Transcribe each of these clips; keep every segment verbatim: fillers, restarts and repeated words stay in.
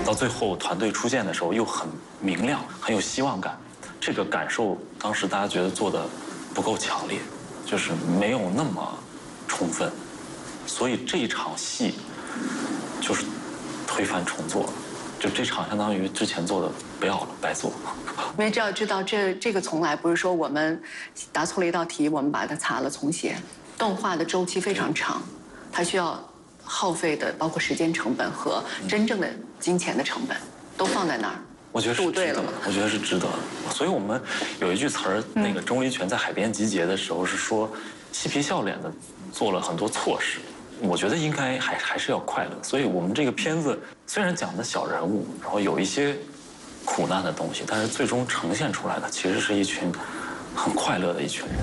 到最后团队出现的时候又很明亮，很有希望感。这个感受当时大家觉得做的不够强烈，就是没有那么充分，所以这一场戏就是推翻重做了。就这场相当于之前做的不要了，白做。 因为只要知道这这个从来不是说我们答错了一道题，我们把它擦了重写。动画的周期非常长，它需要耗费的包括时间成本和真正的金钱的成本都放在那儿。 我觉得是值得的，我觉得是值得的。所以我们有一句词儿，那个钟离权在海边集结的时候是说，嬉皮笑脸的做了很多错事。我觉得应该还还是要快乐。所以我们这个片子虽然讲的小人物，然后有一些苦难的东西，但是最终呈现出来的其实是一群很快乐的一群人。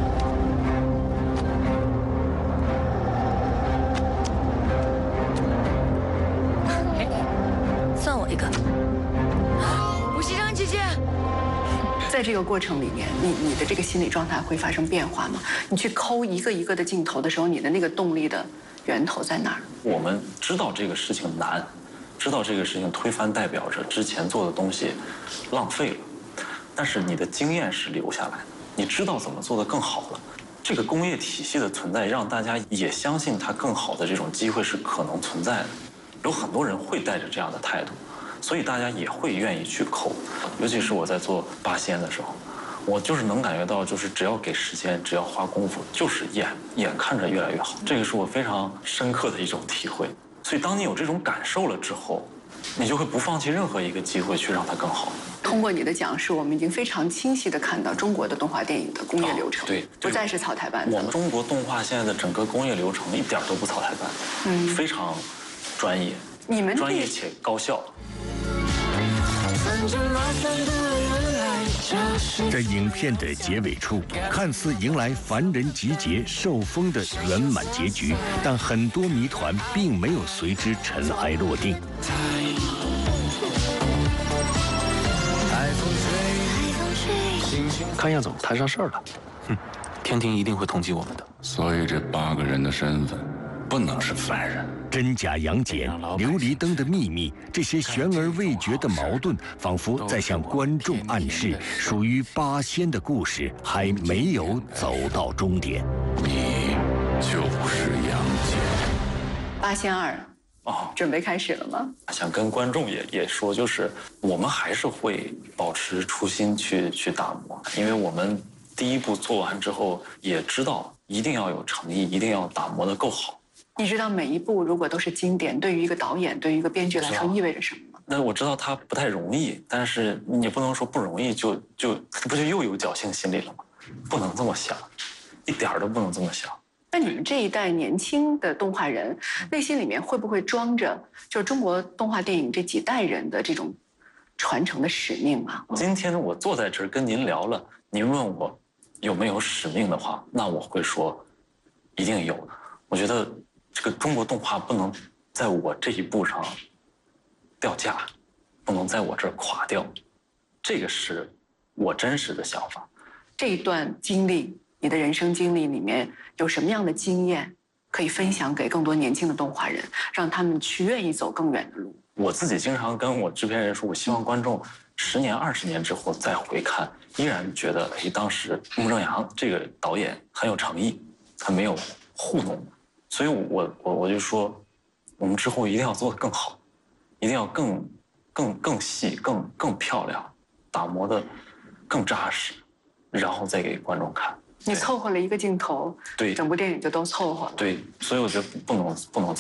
算我一个。吴锡章姐姐， 在这个过程里面，你你的这个心理状态会发生变化吗？你去抠一个一个的镜头的时候，你的那个动力的源头在哪儿？ 我们知道这个事情难，知道这个事情推翻代表着之前做的东西浪费了，但是你的经验是留下来的，你知道怎么做得更好了。这个工业体系的存在，让大家也相信它更好的这种机会是可能存在的。有很多人会带着这样的态度，所以大家也会愿意去抠。尤其是我在做八仙的时候，我就是能感觉到，就是只要给时间，只要花功夫，就是眼眼看着越来越好。这个是我非常深刻的一种体会。所以当你有这种感受了之后，你就会不放弃任何一个机会去让它更好。 通过你的讲述，我们已经非常清晰地看到中国的动画电影的工业流程， 哦、对， 不再是草台班子。 我们中国动画现在的整个工业流程一点都不草台班子，嗯，非常专业， 你们专业且高效。 在影片的结尾处，看似迎来凡人集结受封的圆满结局，但很多谜团并没有随之尘埃落定。 看样子我们摊上事儿了，哼，天庭一定会通缉我们的。 所以这八个人的身份不能是犯人。 真假杨戬、琉璃灯的秘密，这些悬而未决的矛盾，仿佛在向观众暗示，属于八仙的故事还没有走到终点。 你就是杨戬。 八仙二， 哦， 准备开始了吗？ 想跟观众也也说，就是我们还是会保持初心去去打磨，因为我们第一部做完之后，也知道一定要有诚意，一定要打磨得够好。 你知道每一部如果都是经典，对于一个导演、对于一个编剧来说意味着什么吗？ 那我知道它不太容易，但是你不能说不容易就就不就又有侥幸心理了吗？不能这么想，一点儿都不能这么想。 那你们这一代年轻的动画人，内心里面会不会装着就是中国动画电影这几代人的这种传承的使命啊？ 今天我坐在这儿跟您聊了，您问我有没有使命的话，那我会说一定有。我觉得这个中国动画不能在我这一步上掉价，不能在我这儿垮掉，这个是我真实的想法。 这一段经历，你的人生经历里面有什么样的经验可以分享给更多年轻的动画人，让他们去愿意走更远的路？我自己经常跟我制片人说，我希望观众十年、二十年之后再回看，依然觉得，哎，当时穆正阳这个导演很有诚意，他没有糊弄。所以我我我就说，我们之后一定要做得更好，一定要更更更细、更更漂亮，打磨得更扎实，然后再给观众看。你凑合了一个镜头，对，整部电影就都凑合了。对，所以我觉得不能不能。